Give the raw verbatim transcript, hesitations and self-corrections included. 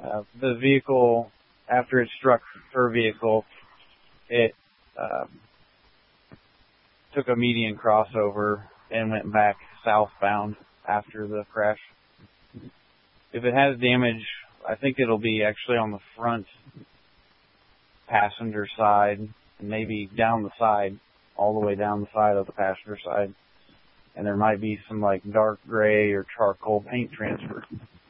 Uh, the vehicle, after it struck her vehicle, it uh, took a median crossover and went back southbound after the crash. If it has damage, I think it'll be actually on the front passenger side, and maybe down the side, all the way down the side of the passenger side. And there might be some like dark gray or charcoal paint transfer.